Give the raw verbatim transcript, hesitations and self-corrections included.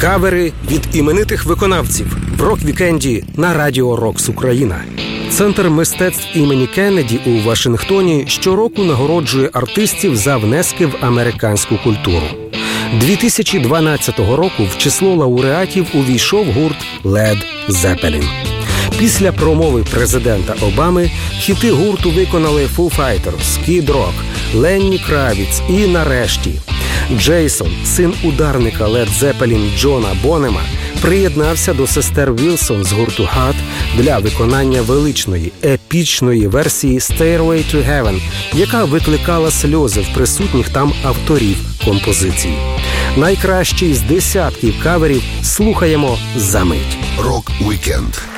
Кавери від іменитих виконавців в рок-вікенді на Радіо Рокс Україна. Центр мистецтв імені Кеннеді у Вашингтоні щороку нагороджує артистів за внески в американську культуру. дві тисячі дванадцятого року в число лауреатів увійшов гурт Led Zeppelin. Після промови президента Обами хіти гурту виконали Foo Fighters, Kid Rock, Ленні Кравіц і, нарешті, Джейсон, син ударника Led Zeppelin Джона Бонема, приєднався до сестер Вілсон з гурту Hot для виконання величної, епічної версії Stairway to Heaven, яка викликала сльози в присутніх там авторів композиції. Найкращий з десятків каверів слухаємо за мить. Рок-вікенд.